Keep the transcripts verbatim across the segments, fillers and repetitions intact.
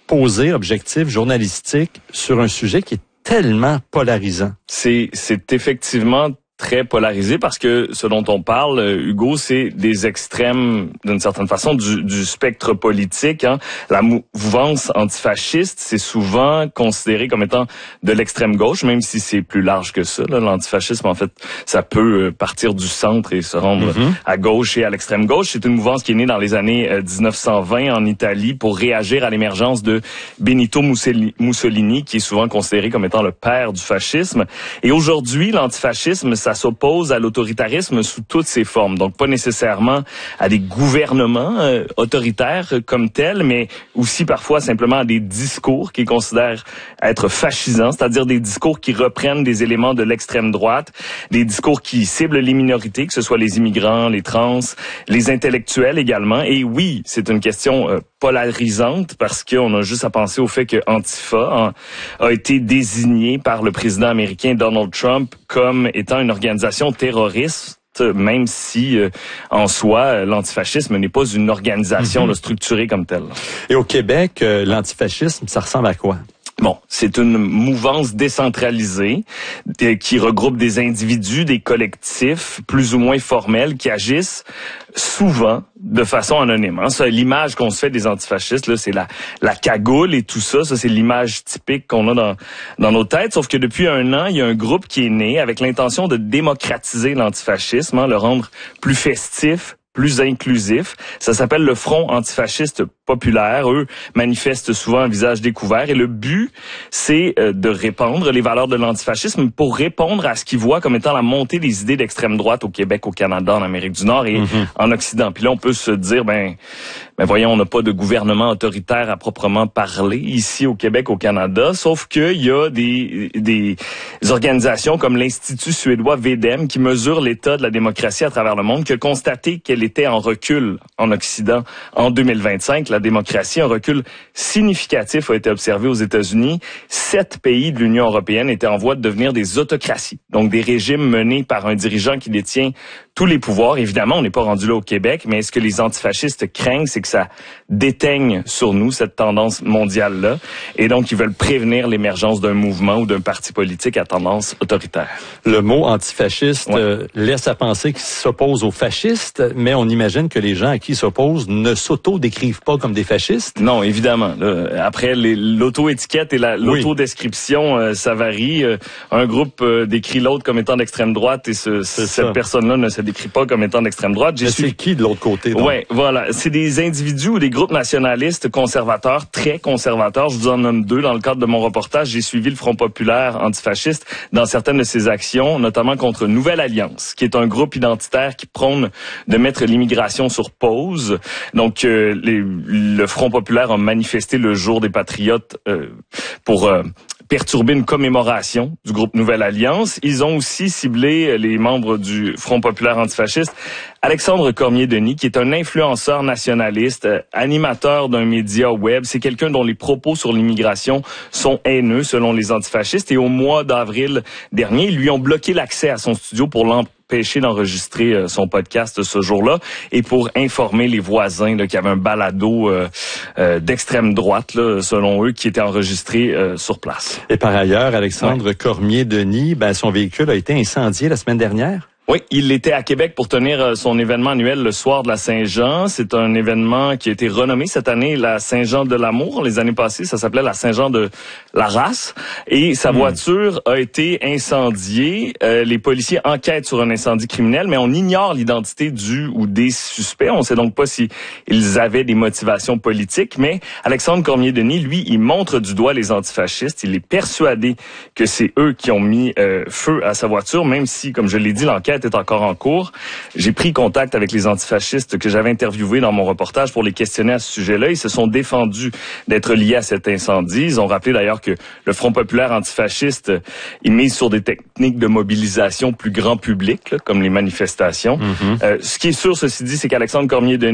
posée, objective, journalistique, sur un sujet qui est tellement polarisant. C'est, c'est effectivement très polarisé parce que ce dont on parle, Hugo, c'est des extrêmes, d'une certaine façon, du, du spectre politique. Hein. La mouvance antifasciste, c'est souvent considéré comme étant de l'extrême gauche, même si c'est plus large que ça. Là. L'antifascisme, en fait, ça peut partir du centre et se rendre mm-hmm. à gauche et à l'extrême gauche. C'est une mouvance qui est née dans les années dix-neuf cent vingt en Italie pour réagir à l'émergence de Benito Mussolini, qui est souvent considéré comme étant le père du fascisme. Et aujourd'hui, l'antifascisme, ça s'oppose à l'autoritarisme sous toutes ses formes. Donc, pas nécessairement à des gouvernements euh, autoritaires comme tels, mais aussi parfois simplement à des discours qu'ils considèrent être fascisants, c'est-à-dire des discours qui reprennent des éléments de l'extrême droite, des discours qui ciblent les minorités, que ce soit les immigrants, les trans, les intellectuels également. Et oui, c'est une question euh, polarisante parce qu'on a juste à penser au fait que Antifa a, a été désigné par le président américain Donald Trump comme étant une organisation terroriste, même si euh, en soi l'antifascisme n'est pas une organisation mm-hmm. là, structurée comme telle. Et au Québec, euh, l'antifascisme, ça ressemble à quoi? Bon, c'est une mouvance décentralisée euh, qui regroupe des individus, des collectifs plus ou moins formels qui agissent souvent de façon anonyme. Hein. Ça, l'image qu'on se fait des antifascistes, là, c'est la, la cagoule et tout ça. Ça, c'est l'image typique qu'on a dans, dans nos têtes. Sauf que depuis un an, il y a un groupe qui est né avec l'intention de démocratiser l'antifascisme, hein, le rendre plus festif, plus inclusif. Ça s'appelle le Front antifasciste populaire. Eux manifestent souvent un visage découvert et le but, c'est euh, de répandre les valeurs de l'antifascisme pour répondre à ce qu'ils voient comme étant la montée des idées d'extrême droite au Québec, au Canada, en Amérique du Nord et mm-hmm. en Occident. Puis là, on peut se dire, ben, ben voyons, on n'a pas de gouvernement autoritaire à proprement parler ici au Québec, au Canada, sauf qu'il y a des, des organisations comme l'Institut suédois V D E M qui mesure l'état de la démocratie à travers le monde, qui a constaté qu'elle était en recul en Occident en deux mille vingt-cinq. La démocratie, un recul significatif a été observé aux États-Unis. Sept pays de l'Union européenne étaient en voie de devenir des autocraties, donc des régimes menés par un dirigeant qui détient tous les pouvoirs. Évidemment, on n'est pas rendu là au Québec, mais ce que les antifascistes craignent, c'est que ça déteigne sur nous cette tendance mondiale-là. Et donc, ils veulent prévenir l'émergence d'un mouvement ou d'un parti politique à tendance autoritaire. Le mot antifasciste ouais. euh, laisse à penser qu'il s'oppose aux fascistes, mais on imagine que les gens à qui ils s'opposent ne s'auto-décrivent pas comme des fascistes. Non, évidemment. Là, après, les, l'auto-étiquette et la, oui. l'auto-description, euh, ça varie. Euh, un groupe euh, décrit l'autre comme étant d'extrême droite et ce, cette ça. personne-là ne se décrit pas comme étant d'extrême droite. J'ai su... C'est qui de l'autre côté? Donc? Ouais, voilà. C'est des individus ou des groupes nationalistes conservateurs, très conservateurs. Je vous en nomme deux. Dans le cadre de mon reportage, j'ai suivi le Front populaire antifasciste dans certaines de ses actions, notamment contre Nouvelle Alliance, qui est un groupe identitaire qui prône de mettre l'immigration sur pause. Donc, euh, les, le Front populaire a manifesté le jour des Patriotes euh, pour... Euh, perturber une commémoration du groupe Nouvelle Alliance. Ils ont aussi ciblé les membres du Front populaire antifasciste. Alexandre Cormier-Denis, qui est un influenceur nationaliste, animateur d'un média web. C'est quelqu'un dont les propos sur l'immigration sont haineux, selon les antifascistes. Et au mois d'avril dernier, ils lui ont bloqué l'accès à son studio pour l'empêcher d'enregistrer son podcast ce jour-là et pour informer les voisins là, qu'il y avait un balado euh, euh, d'extrême droite, là, selon eux, qui était enregistré euh, sur place. Et par ailleurs, Alexandre ouais. Cormier-Denis, ben, son véhicule a été incendié la semaine dernière. Oui, il était à Québec pour tenir son événement annuel le soir de la Saint-Jean. C'est un événement qui a été renommé cette année la Saint-Jean de l'amour. Les années passées, ça s'appelait la Saint-Jean de la race. Et sa mmh. voiture a été incendiée. Euh, les policiers enquêtent sur un incendie criminel, mais on ignore l'identité du ou des suspects. On ne sait donc pas si ils avaient des motivations politiques. Mais Alexandre Cormier-Denis, lui, il montre du doigt les antifascistes. Il est persuadé que c'est eux qui ont mis euh, feu à sa voiture, même si, comme je l'ai dit, l'enquête est encore en cours. J'ai pris contact avec les antifascistes que j'avais interviewés dans mon reportage pour les questionner à ce sujet-là. Ils se sont défendus d'être liés à cet incendie. Ils ont rappelé d'ailleurs que le Front populaire antifasciste, il mise sur des techniques de mobilisation plus grand public, là, comme les manifestations. Mm-hmm. Euh, ce qui est sûr, ceci dit, c'est qu'Alexandre Cormier-Denis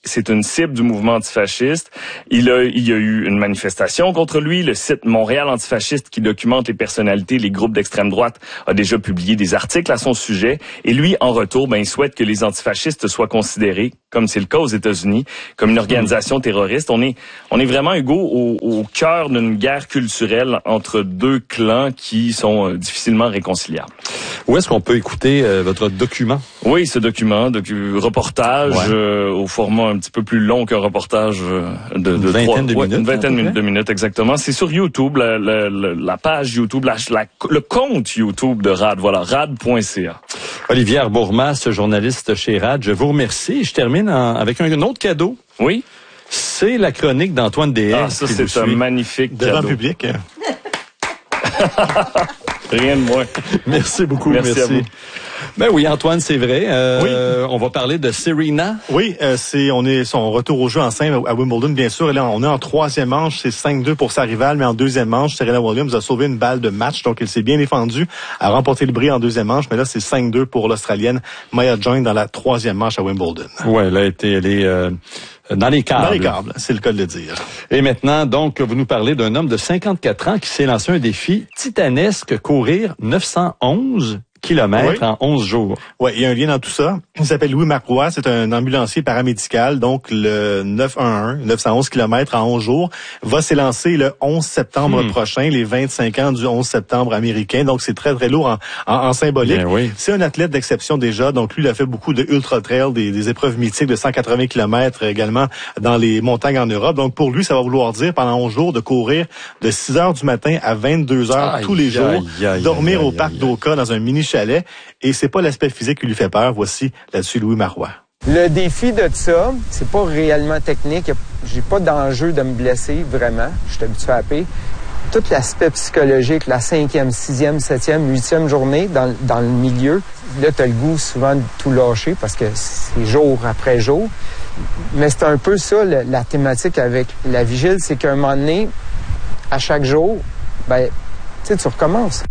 c'est une cible du mouvement antifasciste. Il a, il y a eu une manifestation contre lui. Le site Montréal Antifasciste, qui documente les personnalités, les groupes d'extrême droite, a déjà publié des articles à son sujet. Et lui, en retour, ben, il souhaite que les antifascistes soient considérés, comme c'est le cas aux États-Unis, comme une organisation terroriste. On est, on est vraiment, Hugo, au, au cœur d'une guerre culturelle entre deux clans qui sont euh, difficilement réconciliables. Où est-ce qu'on peut écouter euh, votre document? Oui, ce document, docu reportage ouais. euh, au format un petit peu plus long qu'un reportage euh, de, de une vingtaine trois, de ouais, minutes. Une vingtaine de, de minutes, exactement. C'est sur YouTube, la, la, la, la page YouTube, la, la, le compte YouTube de R A D. Voilà, rad point c a. Olivier Bourmas, journaliste chez R A D, je vous remercie. Je termine en, avec un autre cadeau. Oui. C'est la chronique d'Antoine Deshaies. Ah, ça, c'est un magnifique devant cadeau. public. Rien de moins. Merci beaucoup. Merci, merci. à vous. Ben oui, Antoine, c'est vrai. Euh, oui. On va parler de Serena. Oui, euh, c'est on est son retour au jeu en simple à Wimbledon, bien sûr. Et là, on est en troisième manche, c'est cinq deux pour sa rivale, mais en deuxième manche, Serena Williams a sauvé une balle de match, donc elle s'est bien défendue, a remporté le bris en deuxième manche, mais là, c'est cinq deux pour l'Australienne Maya Join dans la troisième manche à Wimbledon. Ouais, elle a été, elle est euh, dans les câbles. Dans les câbles, c'est le cas de le dire. Et maintenant, donc, vous nous parlez d'un homme de cinquante-quatre ans qui s'est lancé un défi titanesque, courir neuf cent onze kilomètres oui. en onze jours. Oui, il y a un lien dans tout ça. Il s'appelle Louis Marois, c'est un ambulancier paramédical, donc le neuf cent onze, neuf cent onze kilomètres en onze jours, va s'élancer le onze septembre hmm. prochain, les vingt-cinq ans du onze septembre américain, donc c'est très très lourd en, en, en symbolique. Bien, oui. C'est un athlète d'exception déjà, donc lui il a fait beaucoup de ultra-trail, des, des épreuves mythiques de cent quatre-vingts kilomètres également dans les montagnes en Europe, donc pour lui ça va vouloir dire pendant onze jours de courir de six heures du matin à vingt-deux heures aïe, tous les jours, aïe, aïe, dormir aïe, au aïe, parc aïe, d'Oka dans un mini chalet, et c'est pas l'aspect physique qui lui fait peur. Voici là-dessus Louis Marois. Le défi de ça, c'est pas réellement technique. J'ai pas d'enjeu de me blesser, vraiment. Je suis habitué à paix. Tout l'aspect psychologique, la cinquième, sixième, septième, huitième journée dans, dans le milieu, là, t'as le goût souvent de tout lâcher parce que c'est jour après jour. Mais c'est un peu ça, le, la thématique avec la vigile, c'est qu'à un moment donné, à chaque jour, ben, tu sais, tu recommences.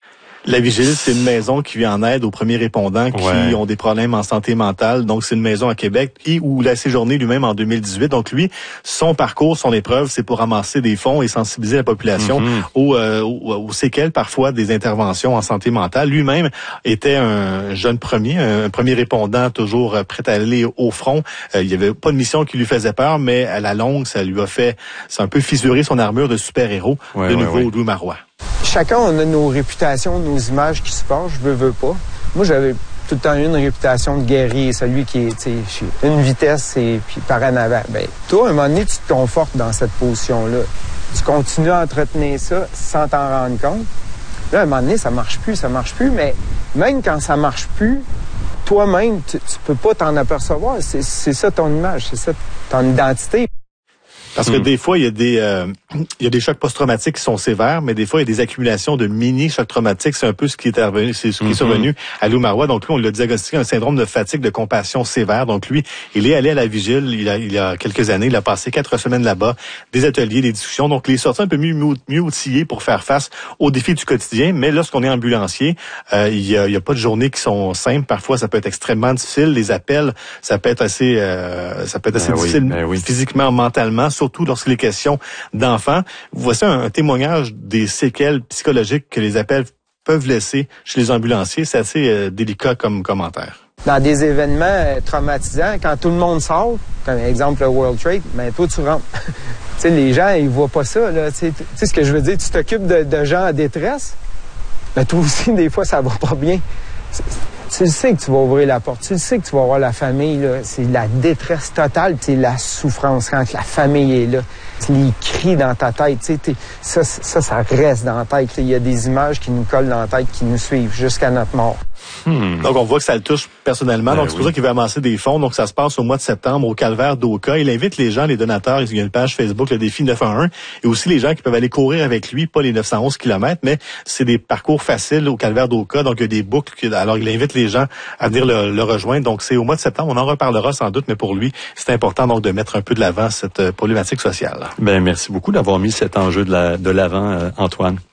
La Vigile, c'est une maison qui vient en aide aux premiers répondants qui ouais. ont des problèmes en santé mentale. Donc, c'est une maison à Québec et où il a séjourné lui-même en deux mille dix-huit. Donc, lui, son parcours, son épreuve, c'est pour ramasser des fonds et sensibiliser la population mm-hmm. aux, euh, aux, aux séquelles parfois des interventions en santé mentale. Lui-même était un jeune premier, un premier répondant toujours prêt à aller au front. Euh, il n'y avait pas de mission qui lui faisait peur, mais à la longue, ça lui a fait, ça a un peu fissuré son armure de super-héros. Ouais, de ouais, nouveau, ouais. Louis Marois. Chacun, on a nos réputations, nos images qui se passent, je veux, veux pas. Moi, j'avais tout le temps eu une réputation de guerrier, celui qui est, tu sais, une vitesse et puis par en avant. Ben, toi, à un moment donné, tu te confortes dans cette position-là. Tu continues à entretenir ça sans t'en rendre compte. Là, à un moment donné, ça marche plus, ça marche plus, mais même quand ça marche plus, toi-même, tu, tu peux pas t'en apercevoir. C'est, c'est ça ton image, c'est ça ton identité. Parce que mmh. des fois, il y a des euh, il y a des chocs post-traumatiques qui sont sévères, mais des fois, il y a des accumulations de mini-chocs traumatiques. C'est un peu ce qui est revenu, c'est ce qui mmh. est survenu à Louis Marois. Donc lui, on l'a diagnostiqué un syndrome de fatigue de compassion sévère. Donc lui, il est allé à la vigile il y a, il y a quelques années. Il a passé quatre semaines là-bas, des ateliers, des discussions. Donc il est sorti un peu mieux, mieux outillé pour faire face aux défis du quotidien. Mais lorsqu'on est ambulancier, euh, il y a, il y a pas de journées qui sont simples. Parfois, ça peut être extrêmement difficile. Les appels, ça peut être assez, euh, ça peut être assez ben difficile oui, ben oui. physiquement, mentalement, surtout lorsqu'il est question d'enfants. Voici un, un témoignage des séquelles psychologiques que les appels peuvent laisser chez les ambulanciers. C'est assez euh, délicat comme commentaire. Dans des événements euh, traumatisants, quand tout le monde sort, comme exemple le World Trade, ben toi tu rentres. Tu sais, les gens, ils voient pas ça. Tu sais ce que je veux dire, tu t'occupes de, de gens en détresse, ben toi aussi, des fois, ça va pas bien. C'est, tu sais que tu vas ouvrir la porte, tu sais que tu vas voir la famille, là. C'est la détresse totale, c'est la souffrance quand la famille est là. Les cris dans ta tête, tu sais, ça, ça, ça reste dans la tête. Il y a des images qui nous collent dans la tête, qui nous suivent jusqu'à notre mort. Hmm. Donc, on voit que ça le touche personnellement. Ben donc, c'est oui. pour ça qu'il veut amasser des fonds. Donc, ça se passe au mois de septembre au Calvaire d'Oka. Il invite les gens, les donateurs. Il y a une page Facebook, le défi neuf un un. Et aussi les gens qui peuvent aller courir avec lui, pas les neuf cent onze kilomètres, mais c'est des parcours faciles au Calvaire d'Oka. Donc, il y a des boucles. Alors, il invite les gens à venir le, le rejoindre. Donc, c'est au mois de septembre. On en reparlera sans doute, mais pour lui, c'est important donc de mettre un peu de l'avant cette problématique sociale. Ben, merci beaucoup d'avoir mis cet enjeu de, la, de l'avant, euh, Antoine.